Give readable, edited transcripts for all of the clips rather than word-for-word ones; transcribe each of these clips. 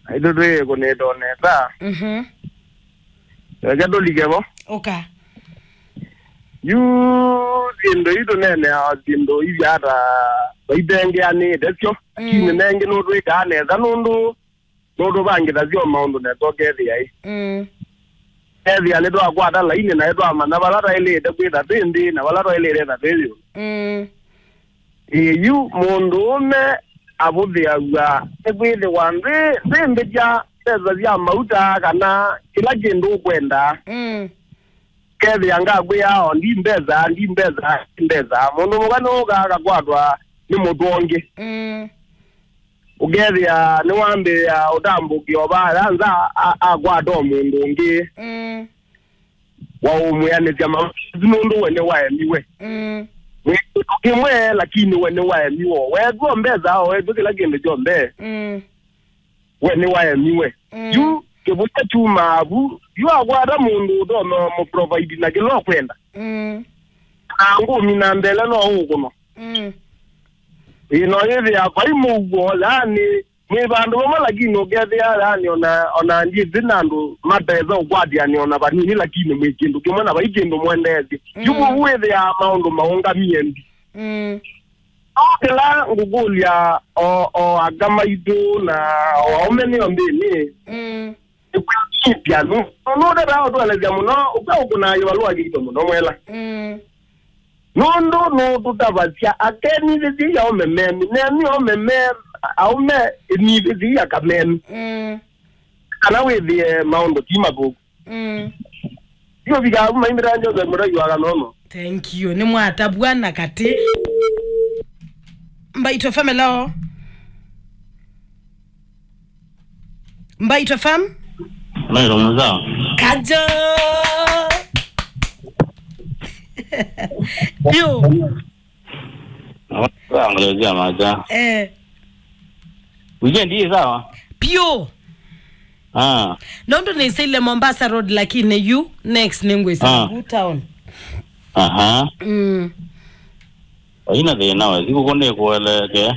Idodwe kone doneta. Gado ligebo. Okay. You dindo idonene dindo ivyara baidenge ani desyo. Kine nenge no dwe kane zanondo. Nodo bangi dazyo maundo ne togedi ai. Ezi ale do agwada la ine na edo amana balata ile de kweda bindi na balata ile da belio. You mondo me abudi agwa ekwede wande bende ja tezazia mauta kana kila jendo kwenda. Kezi yanga gwa ndi mbeza mondo mugano ga gwadwa ni modonge. Ugezi ya niwambe ya odambu gyoba lanza agwado mundu ngi wa umuyane jama zimundu wene wa miwe kimwe lakini wene wa miwo we gombeza we dukila gende jombe wene wa miwe you kebuta chuma abu you agwada mundu do no provide na gelo kwenda angu minambele no huko ino hivi hapa imugo yani mwibandu bamalagini ogethia yani ona ndi zinandu mabeza ogwadia ni ona banini lakini mwikindu kimona baikindu mwendezi yubu wethia maundu maunga miendi okela ngugulia o agama ido na omeni ombeni ikipia no da ba do alezia muno ukuna yibalwa gito muno mwela no tutabatia akeni zizi ya omememi nemi omememi aume ni zizi ya kamemi kana wethi maundo timago yo biga maimira njo za mura yuaga nono. Thank you ni mwata bwana kati Mbaitwa FM lao Mbaitwa FM Mbaitwa mzao kajo Yo. Angalia maza. Weekend hii sawa? Pio. Nondo ni sile Mombasa Road lakini you next ningwe sa Good Town. Aina de nawe siko kone kueleke.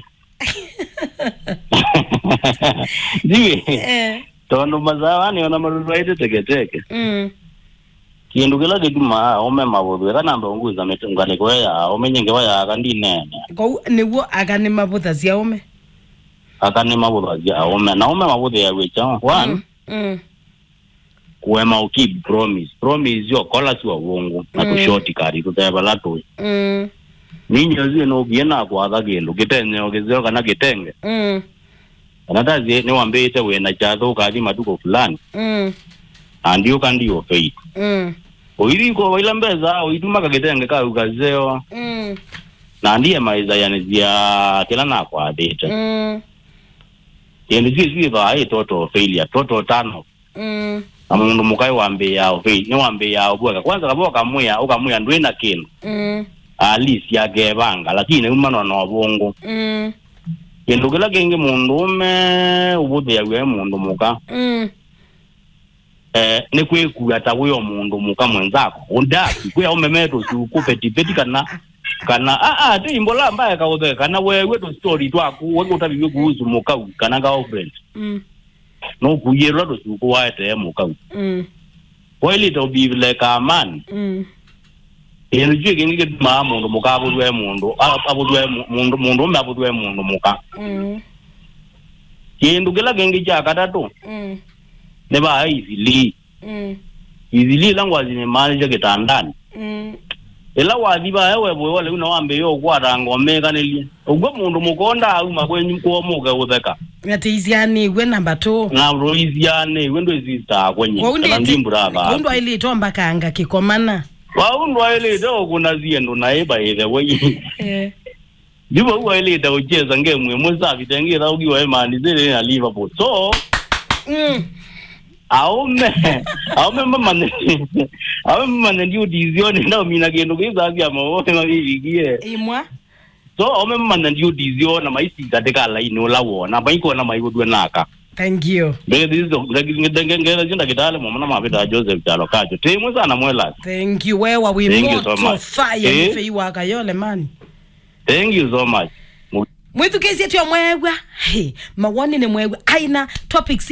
Diwe. Tono mazawa ni ona maruwaite teke. Kindu kila giduma ome mabudwe kana ndonguza metungane kwa ya ome nyenge waya kandi nene ko niwo agane mabudha cia ome akane mabudha cia ome na ome mabudha ya wecha one kuema ukeep promise yo kola si wongo na kushoti kari tuteba lato ninyo zile no biena kwa agagelo kitenye ogezeo kana kitenge anatazi ni wambe ite we na chado kadi maduko fulani andio kandi yo faith oiriko wailambeza oituma kagitenge ka ugazeo na ndiye maiza yanezia kila na kwa data yende sisi ba total failure total tano amundu mukai wambe ya faith ni wambe ya obwa kwanza kaboka muya ukamuya ndwena kino alisi yagebanga lakini umano no bongo yendo kila genge mundu me ubudhe yawe mundu muka ne kweku atakuyo mundu muka mwenzako undaki kuya umemeto si ukupeti kana te imbola mbaya kaode kana wewe to story twaku wewe utabiwe kuhusu muka kana ga friend no kuyero to su kuwaete muka wele to bibile ka man yenu jige ngike ma mundu muka abudwe mundu me abudwe mundu muka yendo gela genge jakata to neba izili langwazi ni mali jake tandani ela wadiba ewe bwe wale unawambe yo kwara ngome kaneli ubwo mundu mukonda uma kwenyu ko muga udeka ati iziani we number 2 na ro iziani wendo izista kwenye kana ndimbura ba ndo ile tomba kanga kikomana wa ile do kuna ziendo na eba ile we Dibo uwa ile da ujeza ngemwe muzavi tengira ugiwa emani zile na Liverpool so aume mama ndio dizione ndio mina gendo kiza vya mawote mabibigie imwa so aume mama ndio diziona maisi katika line olawona baiko na maigudwe naka. Thank you. Ngela jinda kitale mama mapita Joseph Chalo kajo temu sana mwela. Thank you wewe we moto fire mfe iwaka yole man. Thank you so much. Mwitu kesi yetu ya mwegwa mawani ni mwegwa aina topics